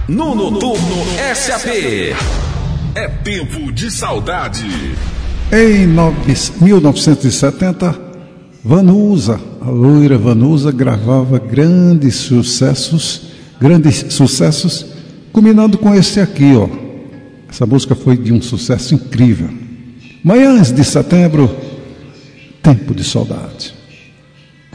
No Noturno SAP. É tempo de saudade. Em 1970, Vanusa, a loira Vanusa, gravava grandes sucessos, culminando com esse aqui, ó. Essa música foi de um sucesso incrível. Manhãs de Setembro, tempo de saudade.